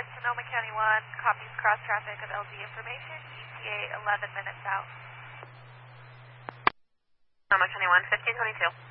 Sonoma County 1, copies cross traffic of LG information, ETA 11 minutes out. Sonoma County 1, 1522.